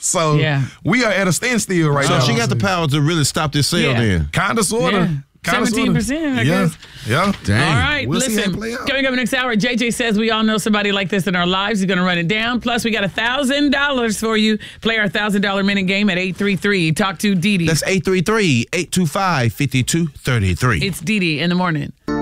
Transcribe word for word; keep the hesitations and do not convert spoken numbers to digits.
So yeah. we are at a standstill right so now. So she got the power to really stop this sale yeah. then. Kind of, sort of. Yeah. seventeen percent, I yeah. guess. Yeah. Dang. All right, we'll listen. Coming up next hour, J J says we all know somebody like this in our lives. He's going to run it down. Plus, we got one thousand dollars for you. Play our one thousand dollars minute game at eight three three. Talk to Dee Dee. That's eight three three, eight two five, five two three three. It's Dee Dee in the morning.